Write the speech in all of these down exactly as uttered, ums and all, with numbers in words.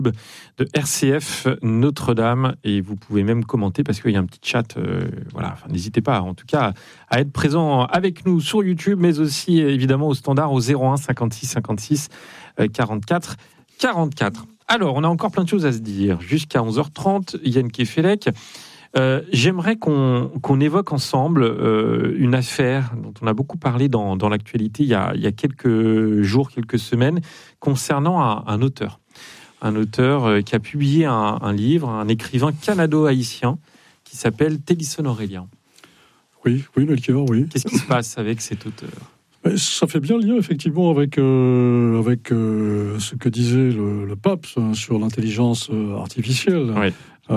de R C F Notre-Dame et vous pouvez même commenter parce qu'il y a un petit chat, euh, voilà, enfin, n'hésitez pas en tout cas à être présent avec nous sur YouTube mais aussi évidemment au standard au zéro un cinquante-six cinquante-six quarante-quatre quarante-quatre. Alors on a encore plein de choses à se dire jusqu'à onze heures trente. Yann Kefelec, euh, j'aimerais qu'on, qu'on évoque ensemble euh, une affaire dont on a beaucoup parlé dans, dans l'actualité il y, a, il y a quelques jours, quelques semaines concernant un, un auteur. Un auteur qui a publié un, un livre, un écrivain canado-haïtien qui s'appelle Télisson Aurélien. Oui, oui, Melchior, oui. Qu'est-ce qui se passe avec cet auteur ? Ça fait bien lien, effectivement, avec, euh, avec euh, ce que disait le, le pape sur l'intelligence artificielle. Oui.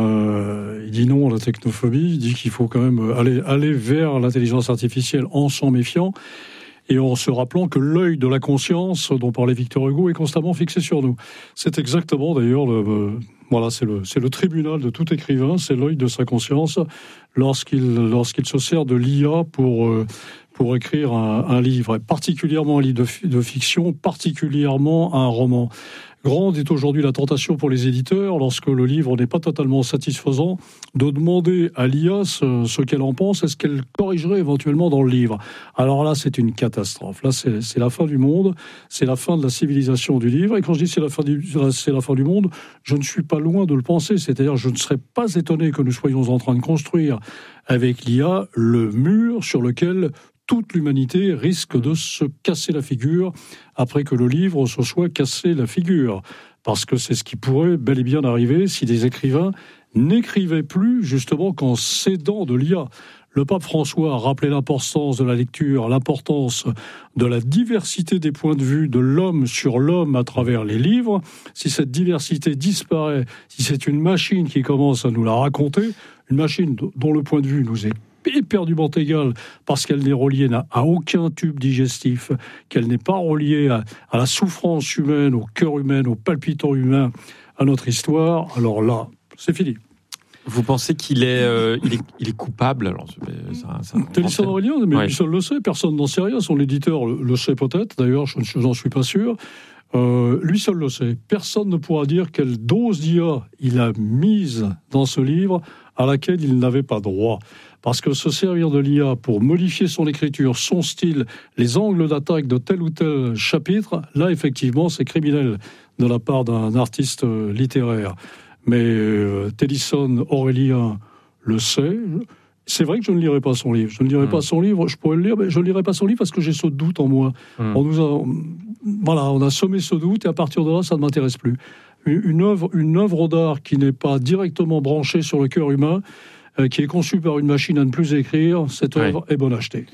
Euh, il dit non à la technophobie, il dit qu'il faut quand même aller, aller vers l'intelligence artificielle en s'en méfiant. Et en se rappelant que l'œil de la conscience, dont parlait Victor Hugo, est constamment fixé sur nous. C'est exactement, d'ailleurs, le, euh, voilà, c'est le, c'est le tribunal de tout écrivain, c'est l'œil de sa conscience lorsqu'il, lorsqu'il se sert de l'I A pour, euh, pour écrire un, un livre, et particulièrement un livre de, de fiction, particulièrement un roman. Grande est aujourd'hui la tentation pour les éditeurs, lorsque le livre n'est pas totalement satisfaisant, de demander à l'I A ce, ce qu'elle en pense et ce qu'elle corrigerait éventuellement dans le livre. Alors là, c'est une catastrophe. Là, c'est, c'est la fin du monde, c'est la fin de la civilisation du livre. Et quand je dis c'est la fin du, c'est la fin du monde, je ne suis pas loin de le penser. C'est-à-dire, je ne serais pas étonné que nous soyons en train de construire avec l'I A le mur sur lequel toute l'humanité risque de se casser la figure après que le livre se soit cassé la figure. Parce que c'est ce qui pourrait bel et bien arriver si des écrivains n'écrivaient plus justement qu'en s'aidant de l'I A. Le pape François a rappelé l'importance de la lecture, l'importance de la diversité des points de vue de l'homme sur l'homme à travers les livres. Si cette diversité disparaît, si c'est une machine qui commence à nous la raconter, une machine dont le point de vue nous est éperdument égale parce qu'elle n'est reliée à aucun tube digestif, qu'elle n'est pas reliée à, à la souffrance humaine, au cœur humain, au palpitant humain, à notre histoire, alors là, c'est fini. Vous pensez qu'il est, euh, il est, il est coupable alors, Télisson Aurélien, mais ouais. Lui seul le sait, personne n'en sait rien. Son éditeur le, le sait peut-être, d'ailleurs, je, je n'en suis pas sûr. Euh, lui seul le sait. Personne ne pourra dire quelle dose d'I A il a mise dans ce livre à laquelle il n'avait pas droit. Parce que se servir de l'I A pour modifier son écriture, son style, les angles d'attaque de tel ou tel chapitre, là, effectivement, c'est criminel de la part d'un artiste littéraire. Mais euh, Télisson Aurélien le sait. C'est vrai que je ne lirai pas son livre. Je ne lirai mmh. pas son livre, je pourrais le lire, mais je ne lirai pas son livre parce que j'ai ce doute en moi. Mmh. On nous a, voilà, on a semé ce doute et à partir de là, ça ne m'intéresse plus. Une œuvre, une œuvre d'art qui n'est pas directement branchée sur le cœur humain, euh, qui est conçue par une machine à ne plus écrire, cette œuvre ouais. est bonne à acheter.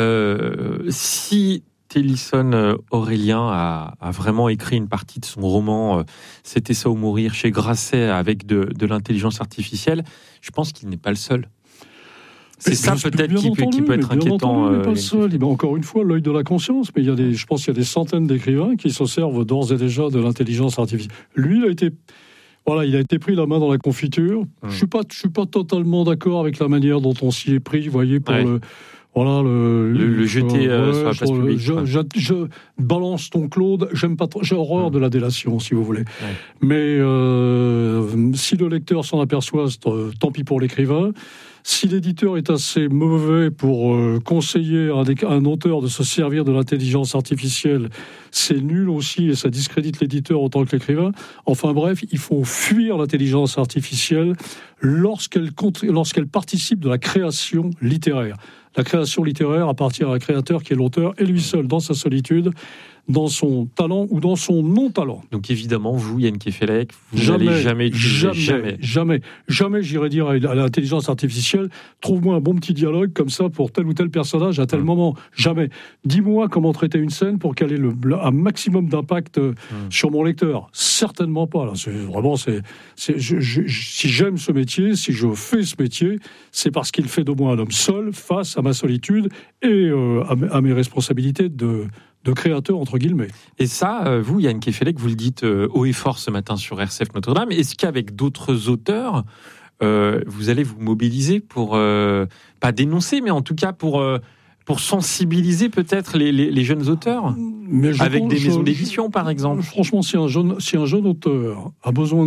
Euh, si Télisson Aurélien a, a vraiment écrit une partie de son roman euh, « C'était ça ou mourir » chez Grasset avec de, de l'intelligence artificielle, je pense qu'il n'est pas le seul. C'est ça peut-être qui peut, qui peut être inquiétant. Entendu, il n'est pas le seul. Il a encore une fois l'œil de la conscience, mais il y a des, je pense qu'il y a des centaines d'écrivains qui se servent d'ores et déjà de l'intelligence artificielle. Lui, il a été, voilà, il a été pris la main dans la confiture. Hum. Je suis pas, je suis pas totalement d'accord avec la manière dont on s'y est pris. Vous voyez, pour ouais. le, voilà, le, le, le jeter euh, ouais, sur la place publique. Je, je, je balance ton Claude. J'aime pas trop. J'ai horreur hum. de la délation, si vous voulez. Ouais. Mais euh, si le lecteur s'en aperçoit, tant pis pour l'écrivain. Si l'éditeur est assez mauvais pour euh, conseiller à un, un auteur de se servir de l'intelligence artificielle, c'est nul aussi et ça discrédite l'éditeur autant que l'écrivain. Enfin bref, il faut fuir l'intelligence artificielle lorsqu'elle, lorsqu'elle participe de la création littéraire. La création littéraire appartient à un créateur qui est l'auteur et lui seul, dans sa solitude, dans son talent ou dans son non-talent. Donc évidemment, vous, Yann Kefelec, vous n'allez jamais, jamais, jamais, jamais, jamais j'irai dire à l'intelligence artificielle, trouve-moi un bon petit dialogue comme ça pour tel ou tel personnage à tel mmh. moment. Jamais. Dis-moi comment traiter une scène pour qu'elle ait le, un maximum d'impact mmh. sur mon lecteur. Certainement pas. Là, c'est vraiment, c'est, c'est, je, je, si j'aime ce métier, si je fais ce métier, c'est parce qu'il fait de moi un homme seul face à ma solitude et euh, à, à mes responsabilités de de créateur, entre guillemets. Et ça, vous, Yann Kefelec, vous le dites euh, haut et fort ce matin sur R C F Notre-Dame. Est-ce qu'avec d'autres auteurs, euh, vous allez vous mobiliser pour, euh, pas dénoncer, mais en tout cas pour, euh, pour sensibiliser peut-être les, les, les jeunes auteurs, mais avec pense, des maisons je, d'édition par exemple. Franchement, si un jeune, si un jeune auteur a besoin